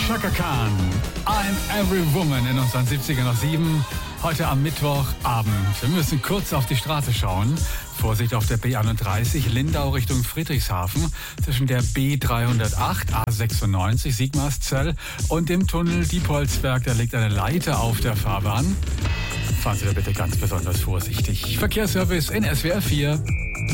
Chaka Khan, I'm Every Woman in unseren 70er nach 7. Heute am Mittwochabend. Wir müssen kurz auf die Straße schauen. Vorsicht auf der B31 Lindau Richtung Friedrichshafen zwischen der B308 A96 Sigmarszell und dem Tunnel Diepholzberg. Da liegt eine Leiter auf der Fahrbahn. Fahren Sie da bitte ganz besonders vorsichtig. Verkehrsservice in SWR 4.